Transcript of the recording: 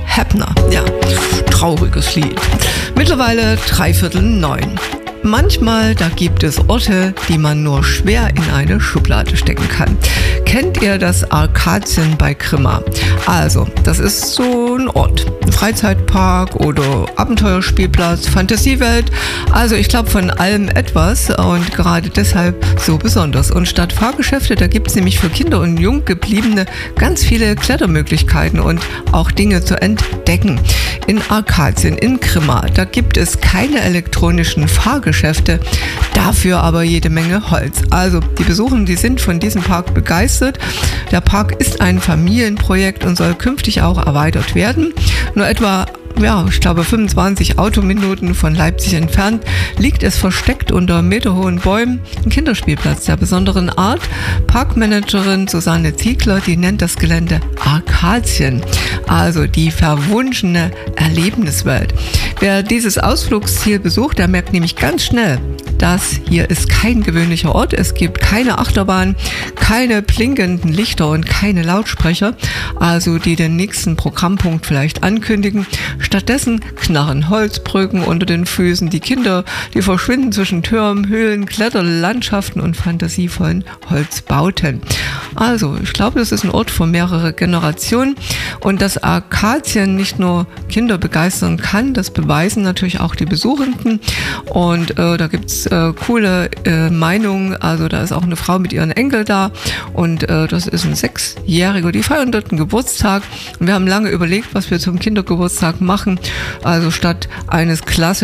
Heppner. Ja, trauriges Lied. Mittlerweile 8:45. Manchmal, da gibt es Orte, die man nur schwer in eine Schublade stecken kann. Kennt ihr das Arkadien bei Grimma? Also, das ist so ein Ort. Ein Freizeitpark oder Abenteuerspielplatz, Fantasiewelt. Also ich glaube von allem etwas und gerade deshalb so besonders. Und statt Fahrgeschäfte, da gibt es nämlich für Kinder und Junggebliebene ganz viele Klettermöglichkeiten und auch Dinge zu entdecken. In Arkadien, in Grimma, da gibt es keine elektronischen Fahrgeschäfte, dafür aber jede Menge Holz. Also die Besucher, die sind von diesem Park begeistert. Der Park ist ein Familienprojekt und soll künftig auch erweitert werden. Nur etwa, ich glaube 25 Autominuten von Leipzig entfernt liegt es versteckt unter meterhohen Bäumen, ein Kinderspielplatz der besonderen Art. Parkmanagerin Susanne Ziegler, die nennt das Gelände Arkadien, also die verwunschene Erlebniswelt. Wer dieses Ausflugsziel besucht, der merkt nämlich ganz schnell, das hier ist kein gewöhnlicher Ort. Es gibt keine Achterbahn, keine blinkenden Lichter und keine Lautsprecher, also die den nächsten Programmpunkt vielleicht ankündigen. Stattdessen knarren Holzbrücken unter den Füßen. Die Kinder, die verschwinden zwischen Türmen, Höhlen, Kletterlandschaften und fantasievollen Holzbauten. Also, ich glaube, das ist ein Ort für mehrere Generationen. Und dass Arkadien nicht nur Kinder begeistern kann, das beweisen natürlich auch die Besuchenden. Und da gibt es coole Meinungen. Also da ist auch eine Frau mit ihren Enkel da. Und das ist ein 6-Jähriger. Die feiern dort einen Geburtstag. Und wir haben lange überlegt, was wir zum Kindergeburtstag machen. Also statt eines klassischen